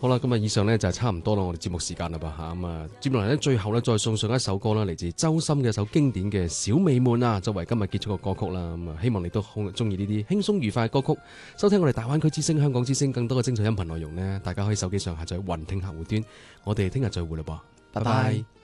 好啦，咁以上呢就係差唔多啦，我哋節目時間啦噃嚇，咁接落嚟呢，最後呢，再送上一首歌啦，嚟自周深嘅一首經典嘅《小美們》啊，作為今日結束嘅歌曲啦。希望你都好中意呢啲輕鬆愉快嘅歌曲。收聽我哋大灣區之聲、香港之聲更多嘅精彩音頻內容呢，大家可以手機上下載雲聽客戶端。我哋聽日再會啦噃，拜拜。